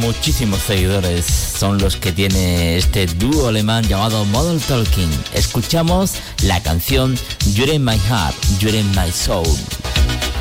muchísimos seguidores son los que tiene este dúo alemán llamado Modern Talking. Escuchamos la canción You're in My Heart, You're in My Soul.